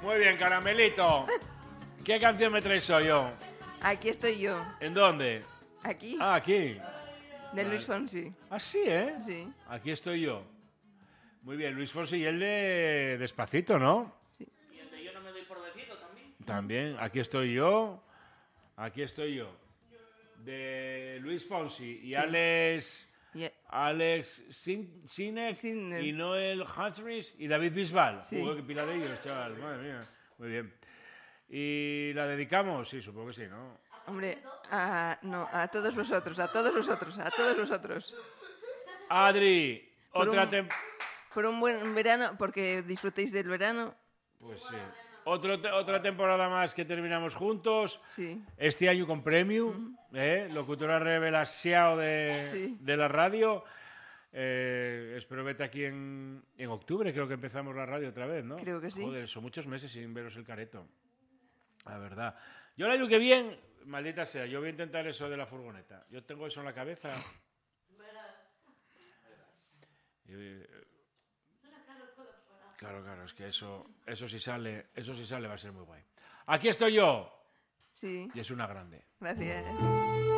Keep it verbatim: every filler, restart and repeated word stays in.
Muy bien, Caramelito. ¿Qué canción me traes hoy yo? Aquí estoy yo. ¿En dónde? Aquí. Ah, aquí. De vale. Luis Fonsi. Ah, sí, ¿eh? Sí. Aquí estoy yo. Muy bien, Luis Fonsi y el de Despacito, ¿no? Sí. Y el de Yo no me doy por vencido también. También, aquí estoy yo. Aquí estoy yo. De Luis Fonsi y Sí. Alex... Y- Alex Sin Sinek Sinner. y Noel Humphries y David Bisbal. Sí. Uy, qué pila de ellos, chaval. Madre mía. Muy bien. ¿Y la dedicamos? Sí, supongo que sí, ¿no? Hombre, a, no, a todos vosotros, a todos vosotros, a todos vosotros. Adri, Por otra un- tem- Por un buen verano, porque disfrutéis del verano. Pues sí. Otro te- otra temporada más que terminamos juntos. Sí. Este año con Premium, ¿eh? Locutora revelación de, Sí. de la radio. Eh, espero verte aquí en, en octubre, creo que empezamos la radio otra vez, ¿no? Creo que sí. Joder, son muchos meses sin veros el careto. La verdad. Yo el año que viene, maldita sea, yo voy a intentar eso de la furgoneta. Yo tengo eso en la cabeza. Eh, Claro, claro, es que eso, eso si sale, eso si sale va a ser muy guay. Aquí estoy yo Sí. y es una grande. Gracias.